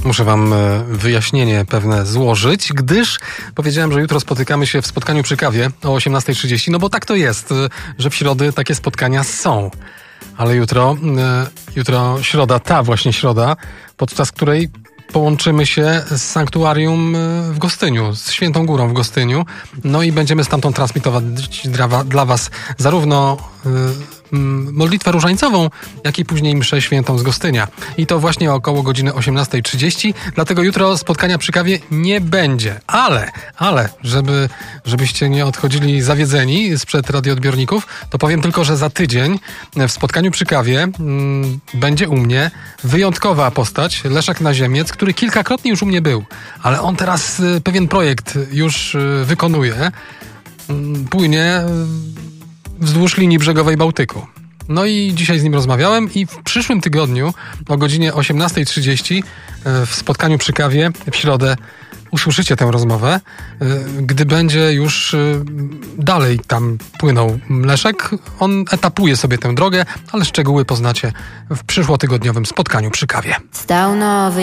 Muszę wam wyjaśnienie pewne złożyć, gdyż powiedziałem, że jutro spotykamy się w spotkaniu przy kawie o 18:30, no bo tak to jest, że w środy takie spotkania są. Ale jutro środa, ta właśnie środa, podczas której połączymy się z sanktuarium w Gostyniu, z Świętą Górą w Gostyniu. No i będziemy stamtąd transmitować dla was zarówno modlitwę różańcową, jak i później mszę świętą z Gostynia. I to właśnie około godziny 18:30. Dlatego jutro spotkania przy kawie nie będzie. Ale żebyście nie odchodzili zawiedzeni sprzed radioodbiorników, to powiem tylko, że za tydzień w spotkaniu przy kawie będzie u mnie wyjątkowa postać, Leszek Naziemiec, który kilkakrotnie już u mnie był. Ale on teraz pewien projekt już wykonuje. Płynie wzdłuż linii brzegowej Bałtyku. No i dzisiaj z nim rozmawiałem i w przyszłym tygodniu o godzinie 18:30 w spotkaniu przy kawie w środę usłyszycie tę rozmowę, gdy będzie już dalej tam płynął Leszek. On etapuje sobie tę drogę, ale szczegóły poznacie w przyszłotygodniowym spotkaniu przy kawie. Stał nowy